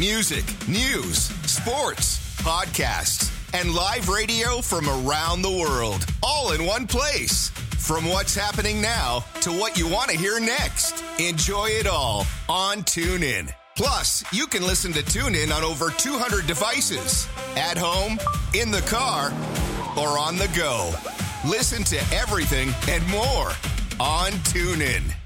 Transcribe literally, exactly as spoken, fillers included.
Music, news, sports, podcasts, and live radio from around the world, all in one place. From what's happening now to what you want to hear next. Enjoy it all on TuneIn. Plus, you can listen to TuneIn on over two hundred devices. At home, in the car, or on the go. Listen to everything and more on TuneIn.